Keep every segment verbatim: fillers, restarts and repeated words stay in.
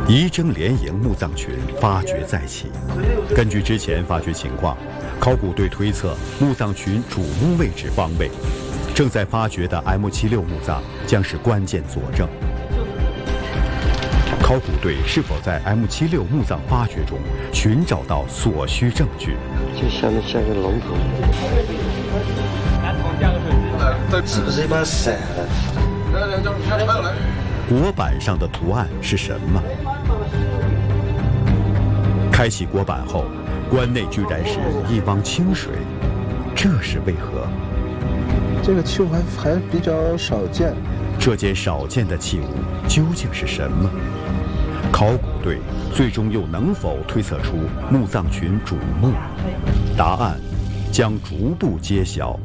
仪征连营墓葬群发掘再起。根据之前发掘情况，考古队推测墓葬群主墓位置方位，正在发掘的 M 七六墓葬将是关键佐证。考古队是否在 M 七六墓葬发掘中寻找到所需证据？ 就像那像个龙头，是不是一把伞？ 椁板上的图案是什么？开启椁板后，棺内居然是一汪清水，这是为何？ 这个器物还还比较少见。 这件少见的器物究竟是什么？考古队最终又能否推测出墓葬群主墓？答案将逐步揭晓。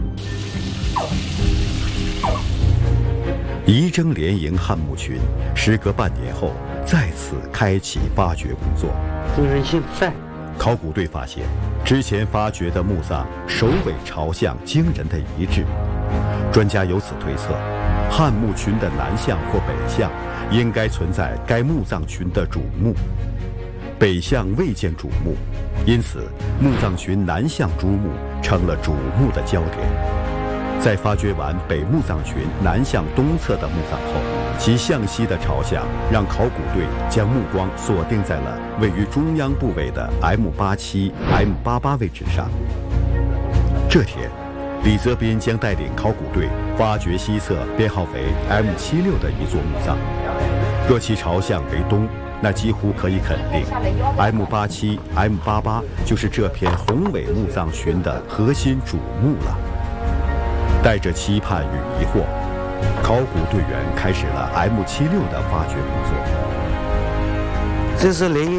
仪征连营汉墓群时隔半年后再次开启发掘工作。 这人姓范。 考古队发现，之前发掘的墓葬首尾朝向惊人的一致。专家由此推测，汉墓群的南向或北向应该存在该墓葬群的主墓，北向未见主墓，因此墓葬群南向主墓成了主墓的焦点。在发掘完北墓葬群南向东侧的墓葬后，其向西的朝向让考古队将目光锁定在了位于中央部位的 M 八七、M 八八位置上。这天，李泽斌将带领考古队发掘西侧编号为 M 七六的一座墓葬。若其朝向为东，那几乎可以肯定 M 八七、M 八八就是这片宏伟墓葬群的核心主墓了。带着期盼与疑惑，考古队员开始了 M 七六的发掘工作。 这是连营